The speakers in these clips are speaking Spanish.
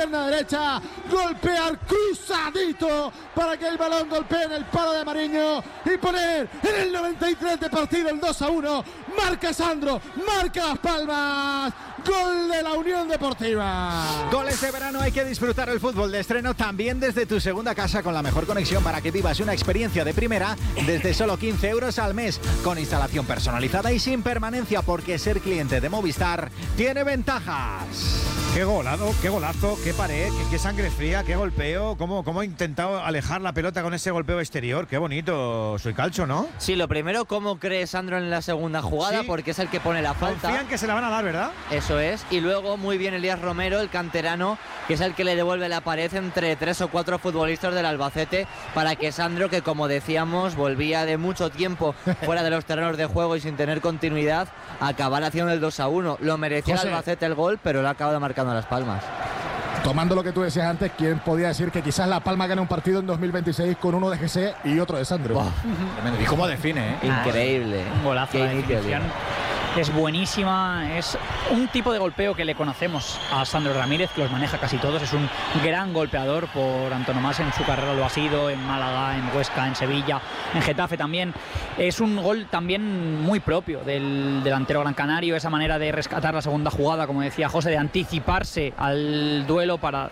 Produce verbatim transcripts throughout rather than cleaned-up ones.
pierna derecha, golpear cruzadito para que el balón golpee en el palo de Mariño y poner en el noventa y tres de partido el dos a uno. Marca Sandro, marca Las Palmas. Gol de la Unión Deportiva. Goles de verano, hay que disfrutar el fútbol de estreno también desde tu segunda casa con la mejor conexión para que vivas una experiencia de primera desde solo quince euros al mes, con instalación personalizada y sin permanencia, porque ser cliente de Movistar tiene ventajas. Qué golado, qué golazo, qué pared, qué, qué sangre fría, qué golpeo, cómo, cómo ha intentado alejar la pelota con ese golpeo exterior. Qué bonito, soy calcho, ¿no? Sí, lo primero, cómo cree Sandro en la segunda jugada, sí, porque es el que pone la falta. Confían que se la van a dar, ¿verdad? Eso es, y luego muy bien Elías Romero, el canterano, que es el que le devuelve la pared entre tres o cuatro futbolistas del Albacete para que Sandro, que como decíamos volvía de mucho tiempo fuera de los terrenos de juego y sin tener continuidad, acabara haciendo el dos a uno. Lo merecía José, el Albacete el gol, pero lo ha acabado marcando a Las Palmas. Tomando lo que tú decías antes, ¿quién podía decir que quizás La Palma gane un partido en dos mil veintiséis con uno de G C y otro de Sandro? Oh, ¿y cómo define? ¿eh? Increíble. Un golazo. Qué La inicio, definición es buenísima, es un tipo de golpeo que le conocemos a Sandro Ramírez, que los maneja casi todos, es un gran golpeador por antonomasia, en su carrera lo ha sido, en Málaga, en Huesca, en Sevilla, en Getafe también. Es un gol también muy propio del delantero gran canario, esa manera de rescatar la segunda jugada, como decía José, de anticiparse al duelo para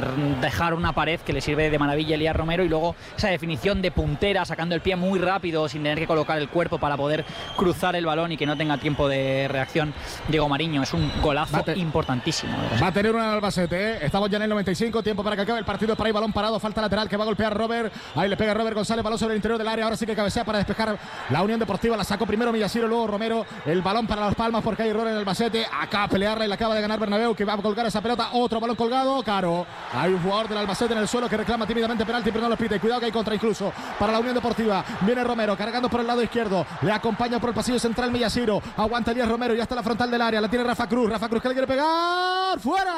dejar una pared que le sirve de maravilla a Elías Romero, y luego esa definición de puntera, sacando el pie muy rápido sin tener que colocar el cuerpo para poder cruzar el balón y que no tenga tiempo de de reacción Diego Mariño. Es un golazo te- importantísimo. Va a tener un Albacete, ¿eh? Estamos ya en el noventa y cinco, tiempo para que acabe el partido. Para ahí balón parado, falta lateral que va a golpear Robert. Ahí le pega Robert González, balón sobre el interior del área. Ahora sí que cabecea para despejar la Unión Deportiva. La sacó primero Millasiro, luego Romero. El balón para Las Palmas porque hay error en el Albacete. Acaba a pelearla y la acaba de ganar Bernabéu, que va a colgar esa pelota. Otro balón colgado, Caro. Hay un jugador del Albacete en el suelo que reclama tímidamente penalti, pero no lo pita. Y cuidado que hay contra incluso para la Unión Deportiva. Viene Romero cargando por el lado izquierdo. Le acompaña por el pasillo central Millasiro. Aguanta Elías Romero, ya está la frontal del área, la tiene Rafa Cruz, Rafa Cruz que le quiere pegar,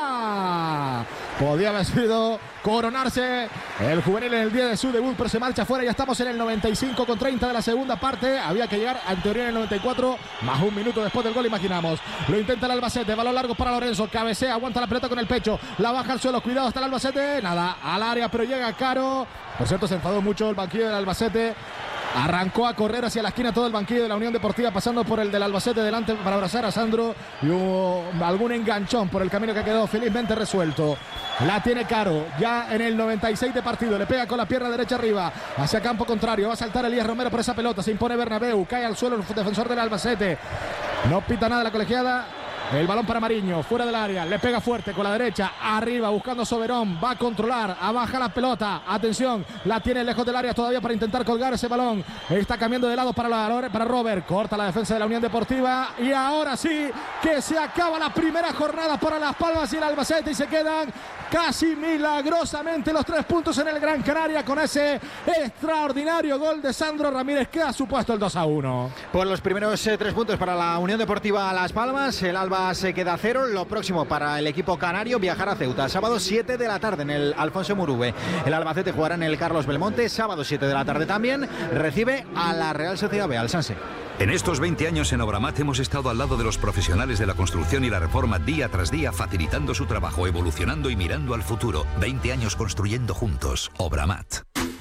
¡fuera! Podía haber sido coronarse el juvenil en el día de su debut, pero se marcha fuera. Ya estamos en el noventa y cinco con treinta de la segunda parte, había que llegar en teoría en el noventa y cuatro, más un minuto después del gol, imaginamos. Lo intenta el Albacete, balón largo para Lorenzo, cabecea, aguanta la pelota con el pecho, la baja al suelo, cuidado, está el Albacete, nada, al área, pero llega Caro. Por cierto, se enfadó mucho el banquillo del Albacete. Arrancó a correr hacia la esquina todo el banquillo de la Unión Deportiva, pasando por el del Albacete delante para abrazar a Sandro, y hubo algún enganchón por el camino que quedó felizmente resuelto. La tiene Caro, ya en el noventa y seis de partido, le pega con la pierna derecha arriba, hacia campo contrario, va a saltar Elías Romero por esa pelota, se impone Bernabéu, cae al suelo el defensor del Albacete, no pita nada la colegiada. El balón para Mariño, fuera del área, le pega fuerte con la derecha, arriba buscando Soberón, va a controlar, abaja la pelota, atención, la tiene lejos del área todavía para intentar colgar ese balón, está cambiando de lado para, la, para Robert, corta la defensa de la Unión Deportiva y ahora sí que se acaba la primera jornada para Las Palmas y el Albacete y se quedan casi milagrosamente los tres puntos en el Gran Canaria con ese extraordinario gol de Sandro Ramírez que ha supuesto el dos a uno. Por los primeros eh, tres puntos para la Unión Deportiva Las Palmas, el Alba se queda a cero. Lo próximo para el equipo canario, viajar a Ceuta, sábado siete de la tarde en el Alfonso Murube. El Albacete jugará en el Carlos Belmonte, sábado siete de la tarde también, recibe a la Real Sociedad B, al Sanse. En estos veinte años en Obramat hemos estado al lado de los profesionales de la construcción y la reforma día tras día, facilitando su trabajo, evolucionando y mirando al futuro. veinte años construyendo juntos. Obramat.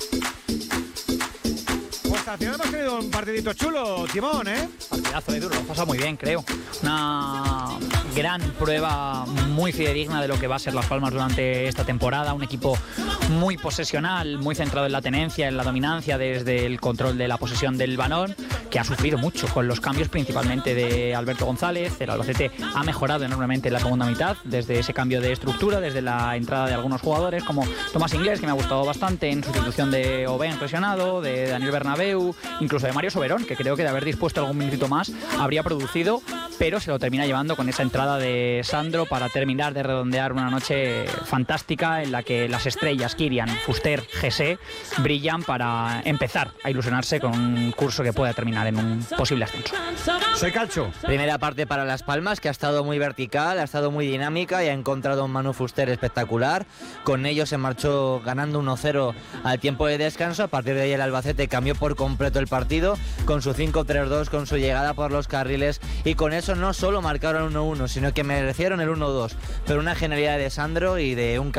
Pues al final hemos tenido un partidito chulo, Timón, ¿eh? Partidazo de duro, lo hemos pasado muy bien, creo. Una gran prueba muy fidedigna de lo que va a ser Las Palmas durante esta temporada. Un equipo muy posesional, muy centrado en la tenencia, en la dominancia desde el control de la posesión del balón, que ha sufrido mucho con los cambios principalmente de Alberto González. El Albacete ha mejorado enormemente en la segunda mitad, desde ese cambio de estructura, desde la entrada de algunos jugadores como Tomás Inglés, que me ha gustado bastante, en sustitución de Oben presionado, de Daniel Bernabéu, incluso de Mario Soberón, que creo que de haber dispuesto algún minutito más habría producido, pero se lo termina llevando con esa entrada de Sandro para terminar de redondear una noche fantástica en la que las estrellas Kirian, Fuster, Gese brillan para empezar a ilusionarse con un curso que pueda terminar en un posible ascenso. Soy calcho. Primera parte para Las Palmas, que ha estado muy vertical, ha estado muy dinámica y ha encontrado un Manu Fuster espectacular. Con ello se marchó ganando uno cero al tiempo de descanso. A partir de ahí el Albacete cambió por completo el partido con su cinco tres dos, con su llegada por los carriles, y con eso no solo marcaron uno uno, sino que merecieron el uno dos, pero una genialidad de Sandro y de un